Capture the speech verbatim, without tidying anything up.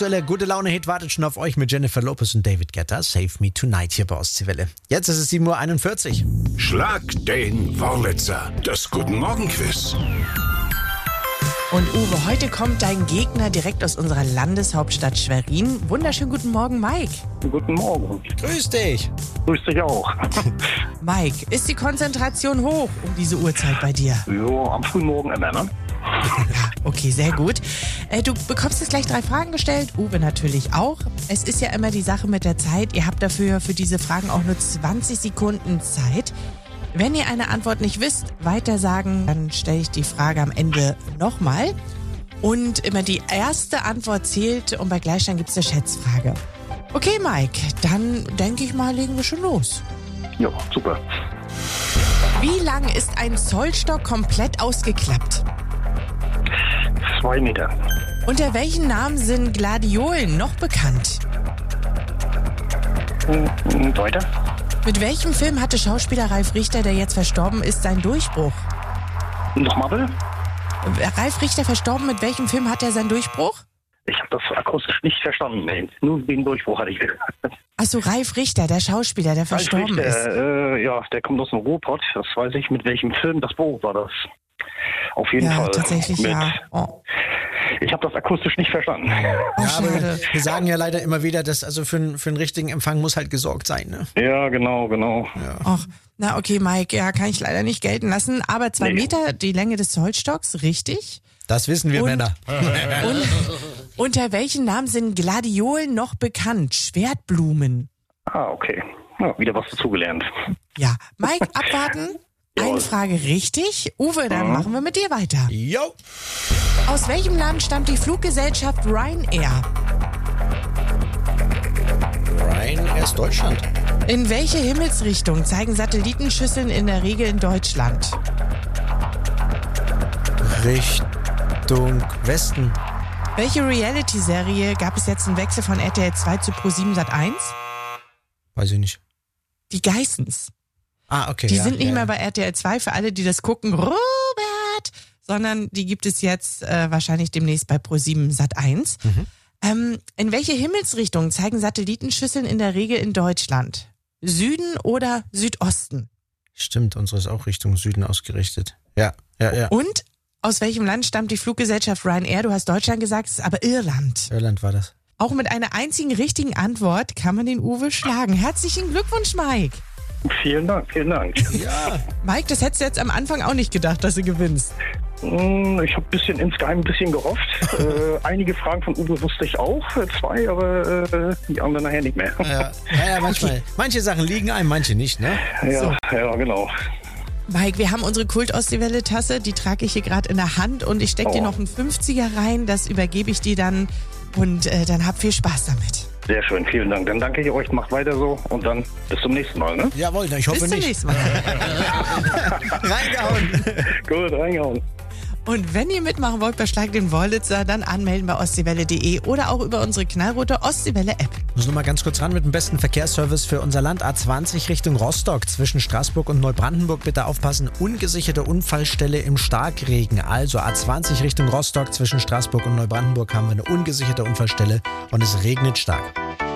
aktuelle gute Laune-Hit wartet schon auf euch mit Jennifer Lopez und David Guetta. Save Me Tonight hier bei Ostseewelle. Jetzt ist es sieben Uhr einundvierzig. Schlag den Wurlitzer. Das Guten Morgen-Quiz. Und Uwe, heute kommt dein Gegner direkt aus unserer Landeshauptstadt Schwerin. Wunderschönen guten Morgen, Mike. Guten Morgen. Grüß dich. Grüß dich auch. Mike, ist die Konzentration hoch um diese Uhrzeit bei dir? Ja, am frühen Morgen immer, ne? Ja, okay, sehr gut. Äh, du bekommst jetzt gleich drei Fragen gestellt, Uwe natürlich auch. Es ist ja immer die Sache mit der Zeit. Ihr habt dafür für diese Fragen auch nur zwanzig Sekunden Zeit. Wenn ihr eine Antwort nicht wisst, weiter sagen, dann stelle ich die Frage am Ende nochmal. Und immer die erste Antwort zählt und bei Gleichstand gibt es eine Schätzfrage. Okay, Mike, dann denke ich mal, legen wir schon los. Ja, super. Wie lang ist ein Zollstock komplett ausgeklappt? Zwei Meter. Unter welchen Namen sind Gladiolen noch bekannt? Hm, weiter. Mit welchem Film hatte Schauspieler Ralf Richter, der jetzt verstorben ist, seinen Durchbruch? Nochmal bitte? Ralf Richter verstorben, mit welchem Film hat er seinen Durchbruch? Ich habe das akustisch nicht verstanden. Nee, nur den Durchbruch hatte ich. Achso, Ralf Richter, der Schauspieler, der verstorben Richter, ist. Äh, ja, der kommt aus dem Ruhrpott. Das weiß ich. Mit welchem Film? Das Buch war das. Auf jeden Ja, Fall. tatsächlich, mit, ja. Oh. Ich habe das akustisch nicht verstanden. Oh, Ja, aber schade. wir sagen ja leider immer wieder, dass also für, einen- für einen richtigen Empfang muss halt gesorgt sein. Ne? Ja, genau, genau. Ach, na okay, Mike, ja, kann ich leider nicht gelten lassen. Aber zwei Nee. Meter, die Länge des Zollstocks, richtig. Das wissen wir Und- Männer. Und unter welchen Namen sind Gladiolen noch bekannt? Schwertblumen. Ah, okay. Ja, wieder was dazugelernt. Ja, Mike, abwarten. Eine Frage richtig. Uwe, dann machen wir mit dir weiter. Jo. Aus welchem Land stammt die Fluggesellschaft Ryanair? Ryanair ist Deutschland. In welche Himmelsrichtung zeigen Satellitenschüsseln in der Regel in Deutschland? Richtung Westen. Welche Reality-Serie gab es jetzt einen Wechsel von R T L zwei zu ProSieben Sat eins? Weiß ich nicht. Die Geissens. Ah, okay. Die ja, sind nicht ja, mehr ja. bei R T L zwei für alle, die das gucken. Robert! Sondern die gibt es jetzt äh, wahrscheinlich demnächst bei ProSieben Sat eins. Mhm. Ähm, in welche Himmelsrichtung zeigen Satellitenschüsseln in der Regel in Deutschland? Süden oder Südosten? Stimmt, unsere ist auch Richtung Süden ausgerichtet. Ja, ja, ja. Und aus welchem Land stammt die Fluggesellschaft Ryanair? Du hast Deutschland gesagt, es ist aber Irland. Irland war das. Auch mit einer einzigen richtigen Antwort kann man den Uwe schlagen. Herzlichen Glückwunsch, Mike. Vielen Dank, vielen Dank. Ja. Mike, das hättest du jetzt am Anfang auch nicht gedacht, dass du gewinnst. Hm, Ich habe bisschen insgeheim ein bisschen gehofft. äh, einige Fragen von Uwe wusste ich auch, äh, zwei, aber äh, die anderen nachher nicht mehr. Ja, ja, ja manchmal. Manche Sachen liegen einem, manche nicht, ne? ja, ja, genau. Mike, wir haben unsere Kult-Ostseewelle-Tasse, die trage ich hier gerade in der Hand und ich stecke dir Oh. noch einen fünfziger rein, das übergebe ich dir dann und äh, dann hab viel Spaß damit. Sehr schön, vielen Dank. Dann danke ich euch, macht weiter so und dann bis zum nächsten Mal, ne? Jawohl, na, ich hoffe Bis zum nicht. nächsten Mal. Reingehauen. Gut, reingehauen. Und wenn ihr mitmachen wollt bei Schlag den Wollitzer, dann anmelden bei ostseewelle punkt de oder auch über unsere knallrote Ostseewelle-App. Ich muss nur mal ganz kurz ran mit dem besten Verkehrsservice für unser Land. A zwanzig Richtung Rostock zwischen Straßburg und Neubrandenburg. Bitte aufpassen, ungesicherte Unfallstelle im Starkregen. Also A zwanzig Richtung Rostock zwischen Straßburg und Neubrandenburg haben wir eine ungesicherte Unfallstelle und es regnet stark.